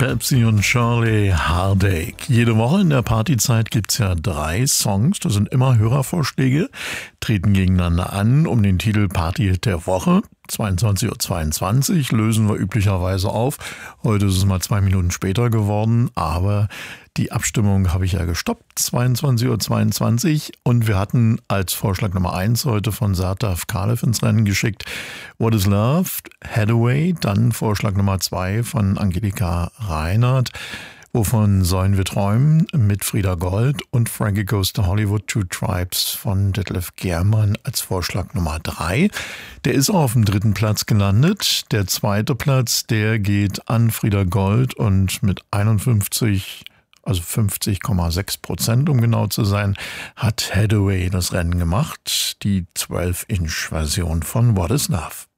Pepsi und Shirley Heartache. Jede Woche in der Partyzeit gibt's ja 3 Songs, das sind immer Hörervorschläge, treten gegeneinander an um den Titel Party-Hit der Woche. 22:22 Uhr lösen wir üblicherweise auf. Heute ist es mal 2 Minuten später geworden, aber die Abstimmung habe ich ja gestoppt, 22:22 Uhr. Und wir hatten als Vorschlag Nummer 1 heute von Sataf Kalev ins Rennen geschickt What is Love, Hathaway. Dann Vorschlag Nummer 2 von Angelika Reinhardt. Wovon sollen wir träumen? Mit Frieda Gold und Frankie Goes to Hollywood, Two Tribes von Detlef Giermann als Vorschlag Nummer 3. Der ist auch auf dem 3. Platz gelandet. Der 2. Platz, der geht an Frieda Gold und mit 50,6%, um genau zu sein, hat Hathaway das Rennen gemacht. Die 12-Inch-Version von What is Love.